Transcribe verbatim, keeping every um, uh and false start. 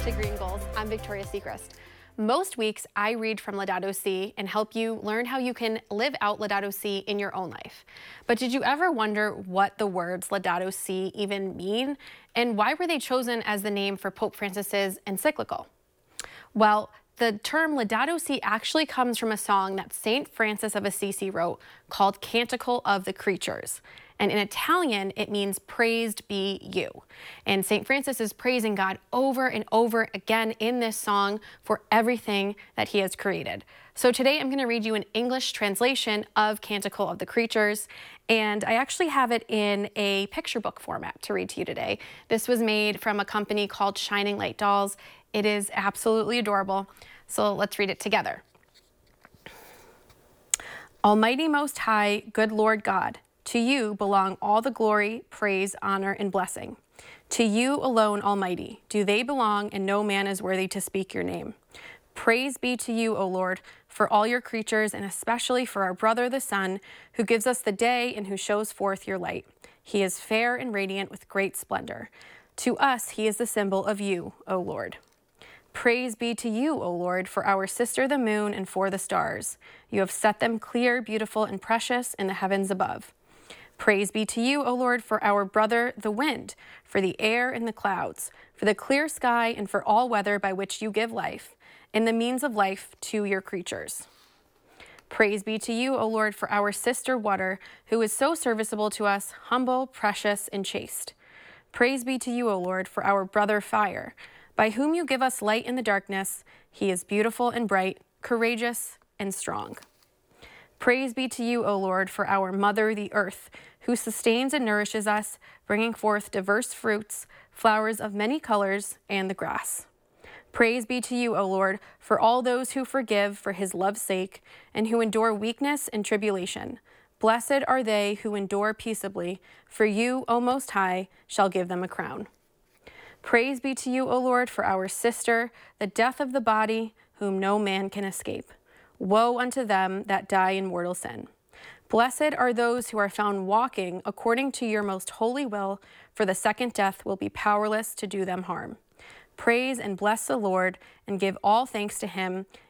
to Green Goals. I'm Victoria Sechrist. Most weeks, I read from Laudato Si and help you learn how you can live out Laudato Si in your own life. But did you ever wonder what the words Laudato Si even mean? And why were they chosen as the name for Pope Francis's encyclical? Well, the term Laudato Si actually comes from a song that Saint Francis of Assisi wrote called Canticle of the Creatures. And in Italian, it means praised be you. And Saint Francis is praising God over and over again in this song for everything that he has created. So today I'm going to read you an English translation of Canticle of the Creatures. And I actually have it in a picture book format to read to you today. This was made from a company called Shining Light Dolls. It is absolutely adorable. So let's read it together. Almighty Most High, good Lord God, to you belong all the glory, praise, honor, and blessing. To you alone, Almighty, do they belong, and no man is worthy to speak your name. Praise be to you, O Lord, for all your creatures, and especially for our brother the sun, who gives us the day and who shows forth your light. He is fair and radiant with great splendor. To us he is the symbol of you, O Lord. Praise be to you, O Lord, for our sister the moon and for the stars. You have set them clear, beautiful, and precious in the heavens above. Praise be to you, O Lord, for our brother the wind, for the air and the clouds, for the clear sky and for all weather by which you give life, and the means of life to your creatures. Praise be to you, O Lord, for our sister water, who is so serviceable to us, humble, precious, and chaste. Praise be to you, O Lord, for our brother fire, by whom you give us light in the darkness. He is beautiful and bright, courageous and strong. Praise be to you, O Lord, for our mother, the earth, who sustains and nourishes us, bringing forth diverse fruits, flowers of many colors, and the grass. Praise be to you, O Lord, for all those who forgive for his love's sake, and who endure weakness and tribulation. Blessed are they who endure peaceably, for you, O Most High, shall give them a crown. Praise be to you, O Lord, for our sister, the death of the body, whom no man can escape. Woe unto them that die in mortal sin. Blessed are those who are found walking according to your most holy will, for the second death will be powerless to do them harm. Praise and bless the Lord, and give all thanks to him,